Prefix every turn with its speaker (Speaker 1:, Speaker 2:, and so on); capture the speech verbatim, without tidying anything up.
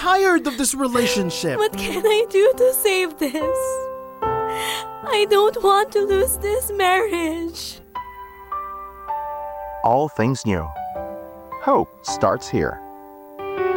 Speaker 1: tired of this relationship.
Speaker 2: What can I do to save this? I don't want to lose this marriage.
Speaker 3: All things new. Hope starts here.